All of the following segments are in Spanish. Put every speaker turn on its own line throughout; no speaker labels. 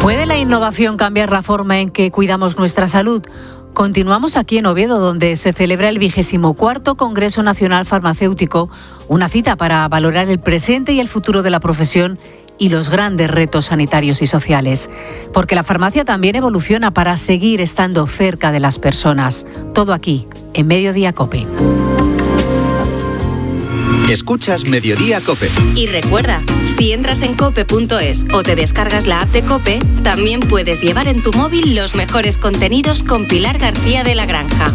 ¿Puede la innovación cambiar la forma en que cuidamos nuestra salud? Continuamos aquí en Oviedo, donde se celebra el 24º Congreso Nacional Farmacéutico, una cita para valorar el presente y el futuro de la profesión y los grandes retos sanitarios y sociales. Porque la farmacia también evoluciona para seguir estando cerca de las personas. Todo aquí, en Mediodía COPE.
Escuchas Mediodía COPE.
Y recuerda, si entras en cope.es o te descargas la app de COPE, también puedes llevar en tu móvil los mejores contenidos con Pilar García de la Granja.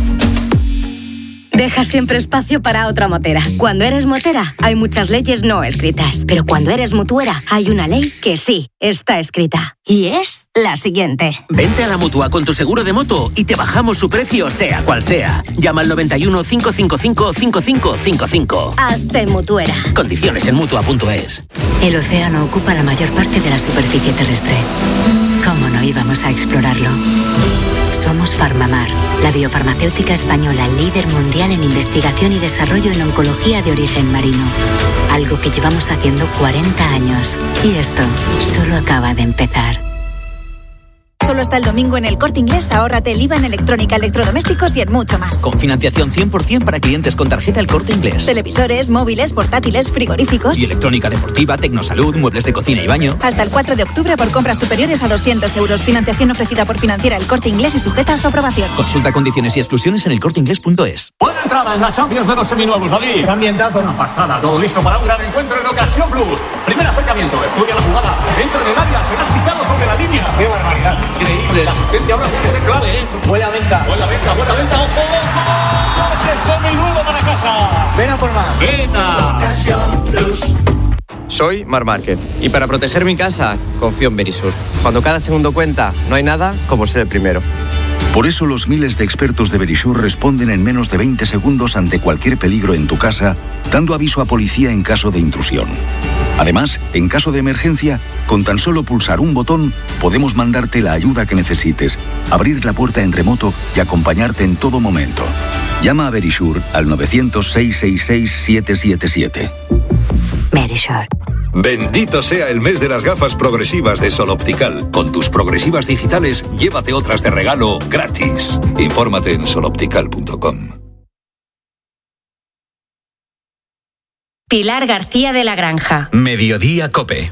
Deja siempre espacio para otra motera. Cuando eres motera, hay muchas leyes no escritas. Pero cuando eres mutuera, hay una ley que sí está escrita. Y es la siguiente.
Vente a la Mutua con tu seguro de moto y te bajamos su precio, sea cual sea. Llama al 91 555 5555.
Hazte mutuera.
Condiciones en Mutua.es.
El océano ocupa la mayor parte de la superficie terrestre. ¿Cómo no íbamos a explorarlo? Somos Farmamar, la biofarmacéutica española líder mundial en investigación y desarrollo en oncología de origen marino. Algo que llevamos haciendo 40 años. Y esto solo acaba de empezar.
Solo hasta el domingo en El Corte Inglés, ahórrate el IVA en electrónica, electrodomésticos y en mucho más.
Con financiación 100% para clientes con tarjeta El Corte Inglés.
Televisores, móviles, portátiles, frigoríficos.
Y electrónica deportiva, tecnosalud, muebles de cocina y baño.
Hasta el 4 de octubre por compras superiores a 200 euros. Financiación ofrecida por Financiera El Corte Inglés y sujeta a su aprobación.
Consulta condiciones y exclusiones en elcorteinglés.es.
Buena entrada en la Champions de los seminuevos, David.
Ambientazo.
Una pasada, todo listo para un gran encuentro en Ocasión Plus. Primer acercamiento, estudia la jugada. Entra en el área, será citado sobre la línea.
¡Qué barbaridad!
Increíble, la asistencia ahora sí que es clave, ¿eh?
Buena venta.
Buena venta, ojo. ¡Coche seminuevo para casa!
Ven a por más.
¡Venta!
Ocasión Plus.
Soy Marc Márquez y para proteger mi casa confío en Verisur. Cuando cada segundo cuenta, no hay nada como ser el primero.
Por eso los miles de expertos de Verisur responden en menos de 20 segundos ante cualquier peligro en tu casa, dando aviso a policía en caso de intrusión. Además, en caso de emergencia, con tan solo pulsar un botón, podemos mandarte la ayuda que necesites, abrir la puerta en remoto y acompañarte en todo momento. Llama a Verisur al 900-666-777.
Verisur.
Bendito sea el mes de las gafas progresivas de Sol Optical. Con tus progresivas digitales, llévate otras de regalo gratis. Infórmate en soloptical.com.
Pilar García de la Granja.
Mediodía COPE.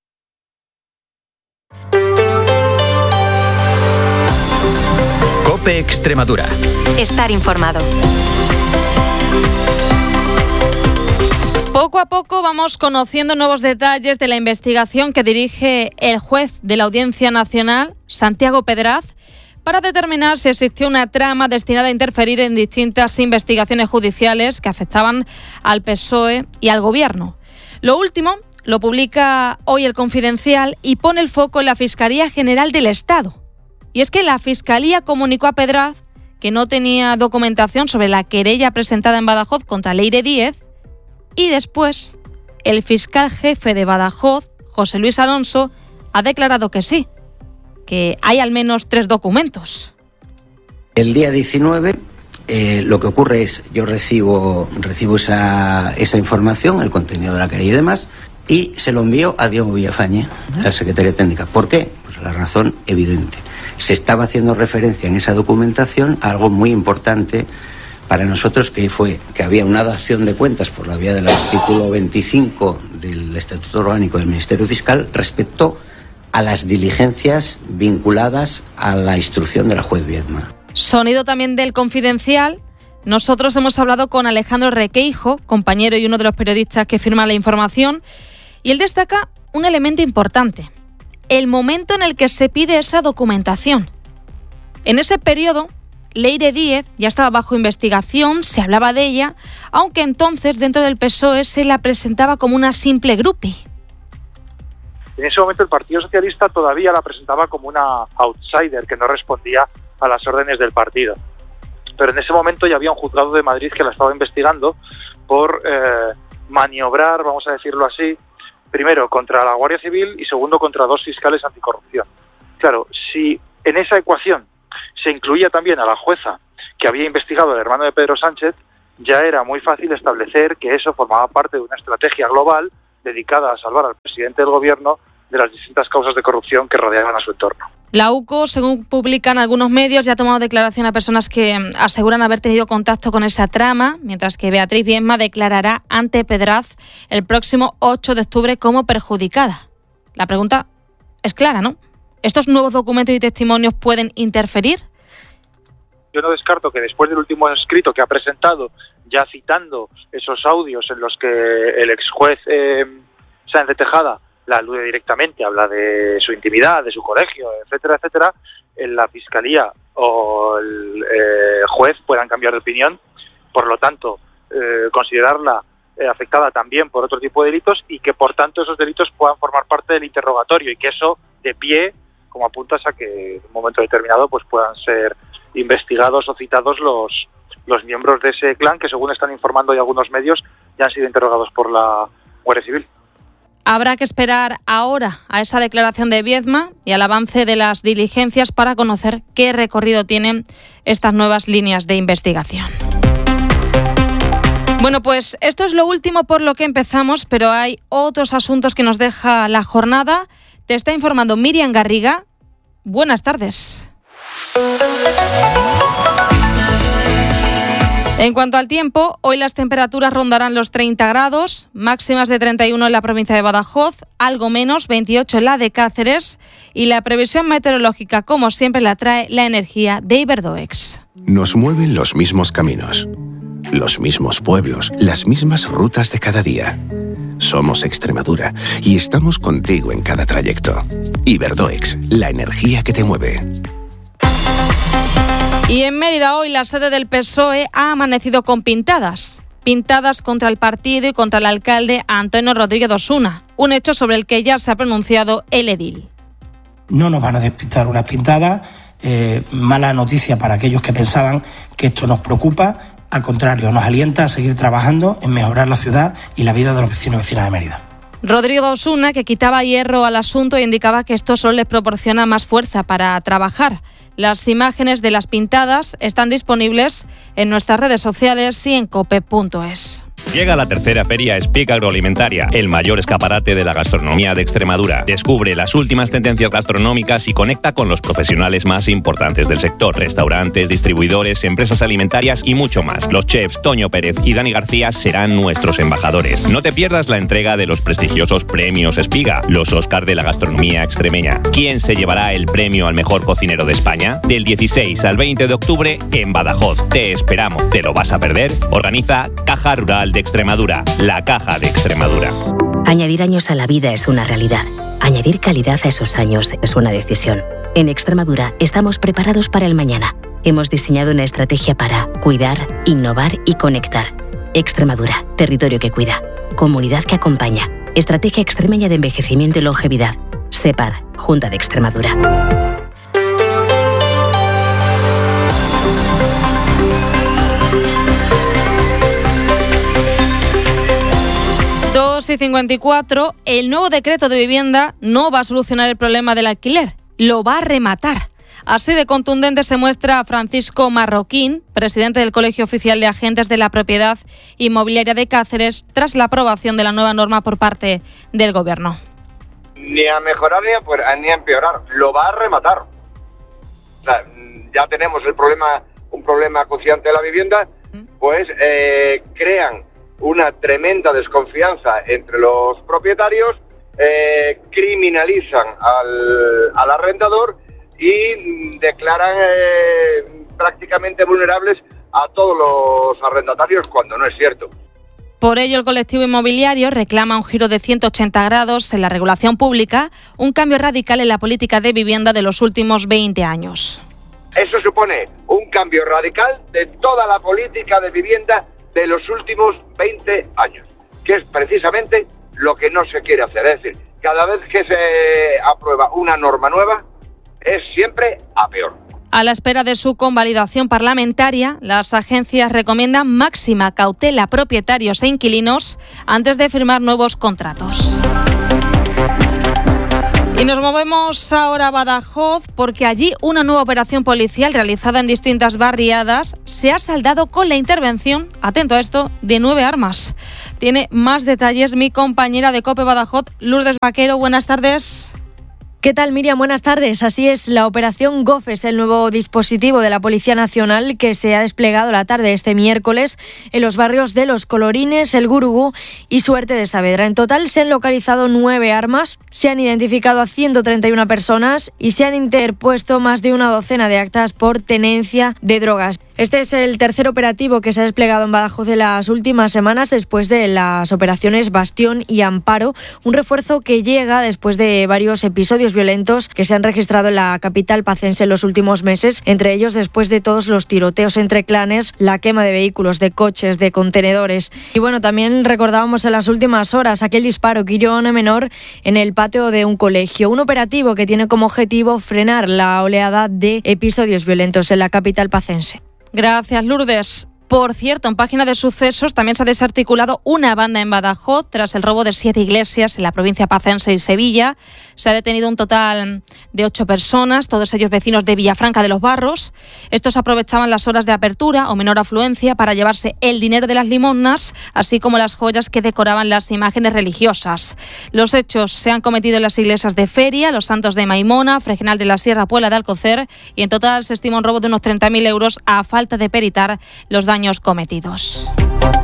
COPE Extremadura.
Estar informado.
Poco a poco vamos conociendo nuevos detalles de la investigación que dirige el juez de la Audiencia Nacional, Santiago Pedraz, para determinar si existió una trama destinada a interferir en distintas investigaciones judiciales que afectaban al PSOE y al Gobierno. Lo último lo publica hoy El Confidencial y pone el foco en la Fiscalía General del Estado. Y es que la Fiscalía comunicó a Pedraz que no tenía documentación sobre la querella presentada en Badajoz contra Leire Díez, y después el fiscal jefe de Badajoz, José Luis Alonso, ha declarado que sí, que hay al menos 3 documentos.
El día 19 lo que ocurre es, yo recibo esa información, el contenido de la querella y demás, y se lo envío a Diego Villafañe, al secretario técnica. ¿Por qué? Pues la razón evidente. Se estaba haciendo referencia en esa documentación a algo muy importante para nosotros, que fue que había una dación de cuentas por la vía del artículo 25 del Estatuto Orgánico del Ministerio Fiscal respecto a las diligencias vinculadas a la instrucción de la juez Viedma.
Sonido también del Confidencial. Nosotros hemos hablado con Alejandro Requeijo, compañero y uno de los periodistas que firma la información, y él destaca un elemento importante: el momento en el que se pide esa documentación. En ese periodo, Leire Díez ya estaba bajo investigación, se hablaba de ella, aunque entonces dentro del PSOE se la presentaba como una simple groupie.
En ese momento el Partido Socialista todavía la presentaba como una outsider que no respondía a las órdenes del partido. Pero en ese momento ya había un juzgado de Madrid que la estaba investigando por maniobrar, vamos a decirlo así, primero contra la Guardia Civil y segundo contra 2 fiscales anticorrupción. Claro, si en esa ecuación se incluía también a la jueza que había investigado al hermano de Pedro Sánchez, ya era muy fácil establecer que eso formaba parte de una estrategia global dedicada a salvar al presidente del gobierno de las distintas causas de corrupción que rodeaban a su entorno.
La UCO, según publican algunos medios, ya ha tomado declaración a personas que aseguran haber tenido contacto con esa trama, mientras que Beatriz Biedma declarará ante Pedraz el próximo 8 de octubre como perjudicada. La pregunta es clara, ¿no? ¿Estos nuevos documentos y testimonios pueden interferir?
Yo no descarto que después del último escrito que ha presentado, ya citando esos audios en los que el ex juez Sáenz de Tejada la alude directamente, habla de su intimidad, de su colegio, etcétera, etcétera, la Fiscalía o el juez puedan cambiar de opinión, por lo tanto, considerarla afectada también por otro tipo de delitos y que, por tanto, esos delitos puedan formar parte del interrogatorio y que eso, de pie, como apuntas, a que en un momento determinado pues puedan ser investigados o citados los miembros de ese clan que, según están informando hoy algunos medios, ya han sido interrogados por la Guardia Civil.
Habrá que esperar ahora a esa declaración de Biedma y al avance de las diligencias para conocer qué recorrido tienen estas nuevas líneas de investigación. Bueno, pues esto es lo último por lo que empezamos, pero hay otros asuntos que nos deja la jornada. Te está informando Miriam Garriga. Buenas tardes. En cuanto al tiempo, hoy las temperaturas rondarán los 30 grados, máximas de 31 en la provincia de Badajoz, algo menos, 28 en la de Cáceres, y la previsión meteorológica, como siempre, la trae la energía de Iberdoex.
Nos mueven los mismos caminos, los mismos pueblos, las mismas rutas de cada día. Somos Extremadura y estamos contigo en cada trayecto. Iberdoex, la energía que te mueve.
Y en Mérida hoy la sede del PSOE ha amanecido con pintadas contra el partido y contra el alcalde Antonio Rodríguez Osuna, un hecho sobre el que ya se ha pronunciado el edil.
No nos van a despistar unas pintadas, mala noticia para aquellos que pensaban que esto nos preocupa, al contrario, nos alienta a seguir trabajando en mejorar la ciudad y la vida de los vecinos y vecinas de Mérida.
Rodríguez Osuna, que quitaba hierro al asunto e indicaba que esto solo les proporciona más fuerza para trabajar. Las imágenes de las pintadas están disponibles en nuestras redes sociales y en cope.es.
Llega la tercera Feria Speak Agroalimentaria, el mayor escaparate de la gastronomía de Extremadura. Descubre las últimas tendencias gastronómicas y conecta con los profesionales más importantes del sector. Restaurantes, distribuidores, empresas alimentarias y mucho más. Los chefs Toño Pérez y Dani García serán nuestros embajadores. No te pierdas la entrega de los prestigiosos premios Espiga, los Oscar de la gastronomía extremeña. ¿Quién se llevará el premio al mejor cocinero de España? Del 16 al 20 de octubre en Badajoz. Te esperamos. ¿Te lo vas a perder? Organiza Caja Rural de Extremadura, la Caja de Extremadura.
Añadir años a la vida es una realidad. Añadir calidad a esos años es una decisión. En Extremadura estamos preparados para el mañana. Hemos diseñado una estrategia para cuidar, innovar y conectar. Extremadura, territorio que cuida. Comunidad que acompaña. Estrategia Extremeña de Envejecimiento y Longevidad. SEPAD, Junta de Extremadura.
2:54, el nuevo decreto de vivienda no va a solucionar el problema del alquiler, lo va a rematar. Así de contundente se muestra Francisco Marroquín, presidente del Colegio Oficial de Agentes de la Propiedad Inmobiliaria de Cáceres, tras la aprobación de la nueva norma por parte del Gobierno.
Ni a mejorar ni a empeorar, lo va a rematar. O sea, ya tenemos un problema acuciante de la vivienda, pues crean una tremenda desconfianza entre los propietarios, criminalizan al arrendador y declaran prácticamente vulnerables a todos los arrendatarios, cuando no es cierto.
Por ello, el colectivo inmobiliario reclama un giro de 180 grados en la regulación pública, un cambio radical en la política de vivienda de los últimos 20 años.
Eso supone un cambio radical de toda la política de vivienda de los últimos 20 años, que es precisamente lo que no se quiere hacer. Es decir, cada vez que se aprueba una norma nueva, es siempre a peor.
A la espera de su convalidación parlamentaria, las agencias recomiendan máxima cautela a propietarios e inquilinos antes de firmar nuevos contratos. Y nos movemos ahora a Badajoz porque allí una nueva operación policial realizada en distintas barriadas se ha saldado con la intervención, atento a esto, de 9 armas. Tiene más detalles mi compañera de COPE Badajoz, Lourdes Vaquero. Buenas tardes.
¿Qué tal, Miriam? Buenas tardes. Así es, la operación GOF es el nuevo dispositivo de la Policía Nacional que se ha desplegado la tarde de este miércoles en los barrios de Los Colorines, El Gurugú y Suerte de Saavedra. En total se han localizado 9 armas, se han identificado a 131 personas y se han interpuesto más de una docena de actas por tenencia de drogas. Este es el tercer operativo que se ha desplegado en Badajoz en las últimas semanas después de las operaciones Bastión y Amparo, un refuerzo que llega después de varios episodios violentos que se han registrado en la capital pacense en los últimos meses, entre ellos después de todos los tiroteos entre clanes, la quema de vehículos, de coches, de contenedores. Y bueno, también recordábamos en las últimas horas aquel disparo que hirió a una menor en el patio de un colegio, un operativo que tiene como objetivo frenar la oleada de episodios violentos en la capital pacense.
Gracias, Lourdes. Por cierto, en página de sucesos también se ha desarticulado una banda en Badajoz tras el robo de 7 iglesias en la provincia pacense y Sevilla. Se ha detenido un total de 8 personas, todos ellos vecinos de Villafranca de los Barros. Estos aprovechaban las horas de apertura o menor afluencia para llevarse el dinero de las limosnas, así como las joyas que decoraban las imágenes religiosas. Los hechos se han cometido en las iglesias de Feria, Los Santos de Maimona, Fregenal de la Sierra, Puebla de Alcocer, y en total se estima un robo de unos 30.000 euros a falta de peritar los daños cometidos.